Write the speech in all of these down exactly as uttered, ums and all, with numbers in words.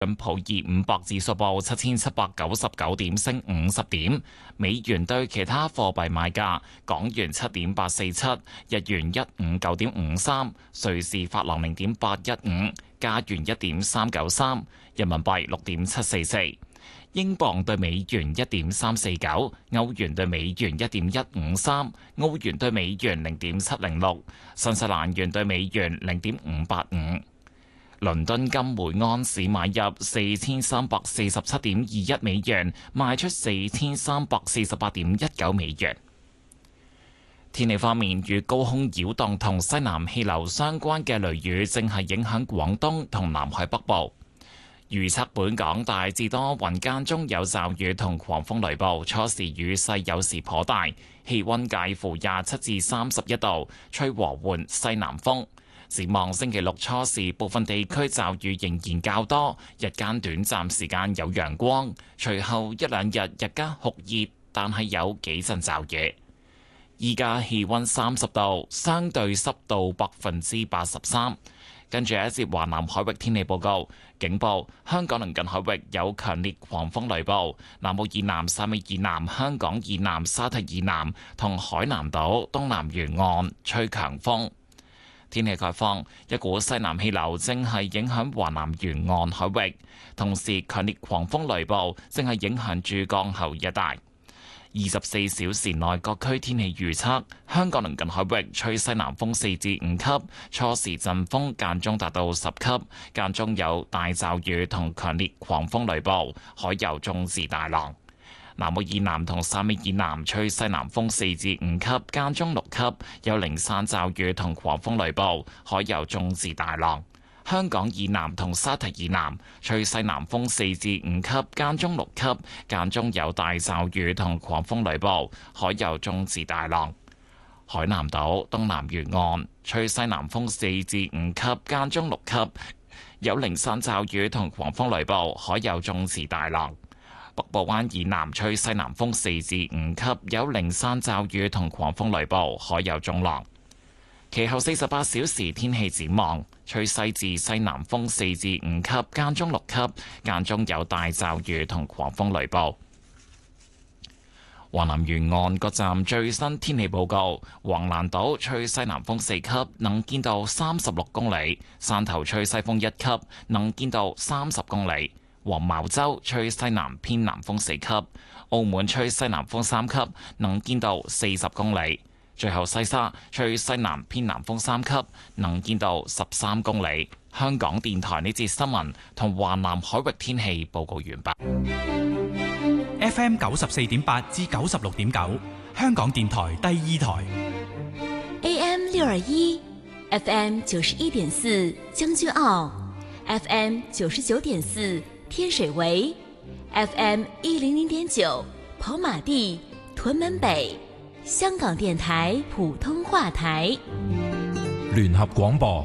普爾五百指數報七千七百九十九點，升五十點。美元對其他貨幣買價：港元七點八四七，日元一五九點五三，瑞士法郎零點八一五，加元一點三九三，人民幣六點七四四，英鎊對美元一點三四九，歐元對美元一點一五三，澳元對美元零點七零六，新西蘭元對美元零點五八五。倫敦金每安士買入四千三百四十七點二一美元，賣出四千三百四十八點一九美元。天氣方面，與高空擾動同西南氣流相關嘅雷雨正係影響廣東同南海北部。預測本港大致多雲間中有驟雨同狂風雷暴，初時雨勢有時頗大，氣溫介乎廿七至三十一度，吹和緩西南風。展望星期六初時，部分地區驟雨仍然較多，日間短暫時間有陽光，隨後一兩日日間酷熱，但係有幾陣驟雨。依家氣溫三十度，相對濕度百分之八十三。跟住一節華南海域天氣報告，警報：香港鄰近海域有強烈狂風雷暴，南澳以南、汕尾以南、香港以南、沙堤以南同海南島東南沿岸吹強風。天氣概況：一股西南氣流正係影響華南沿岸海域，同時強烈狂風雷暴正係影響珠江口一帶。二十四小時內各區天氣預測：香港鄰近海域吹西南風四至五級，初時陣風間中達到十級，間中有大驟雨同強烈狂風雷暴，海有中至大浪。南澳以南同汕尾以南吹西南風四至五級，間中六級，有零散驟雨同狂風雷暴，海有中至大浪。香港以南同沙堤以南吹西南風四至五級，間中六級，間中有大驟雨同狂風雷暴，海有中至大浪。海南島東南沿岸吹西南風四至五級，間中六級，有零散驟雨同狂風雷暴，海有中至大浪。北部灣以南吹西南風四至五級，有零散驟雨同狂風雷暴，海有中浪。其後四十八小時天氣展望，吹西至西南風四至五級，間中六級，間中有大驟雨同狂風雷暴。華南沿岸各站最新天氣報告：橫瀾島吹西南風四級，能見度三十六公里；汕頭吹西風一級，能見度三十公里。黃茅洲吹西南偏南風四級，澳門吹西南風三級，能見度四十公里。最後西沙吹西南偏南風三級，能見度十三公里。香港電台呢節新聞同華南海域天氣報告完畢。 F M 九十四點八至九十六點九，香港電台第二台。 A M 六二一，F M 九十一點四將軍澳 ，F M 九十九點四。天水圍 F M 一零零點九，跑馬地、屯門北，香港電台普通話台。 聯合廣播。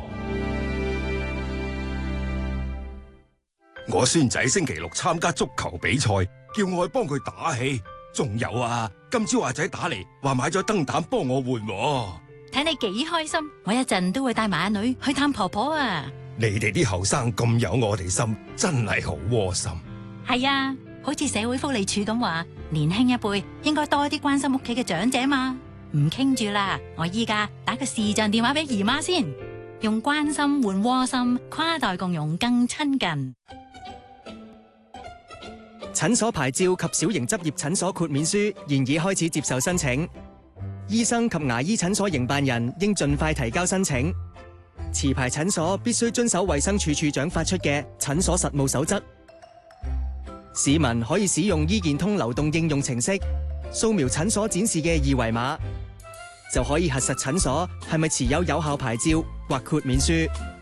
我孫仔星期六參加足球比賽，叫我去幫佢打氣。仲有啊，今朝阿仔打嚟話買咗燈膽幫我換。 睇你幾開心，我一陣都會帶埋阿女去探婆婆啊。 你哋啲後生咁有我哋心，真係好窩心。 係啊，好似社會福利署咁話，年輕一輩應該多啲關心屋企嘅長者嘛。唔傾住啦，我依家打個視像電話俾姨媽先，用關心換窩心，跨代共融更親近。 診所牌照及小型執業診所豁免書現已開始接受申請，醫生及牙醫診所營辦人應盡快提交申請。持牌診所必須遵守衛生署署長發出嘅診所實務守則。市民可以使用醫健通流動應用程式，掃描診所展示嘅二維碼，就可以核實診所係咪持有有效牌照或豁免書。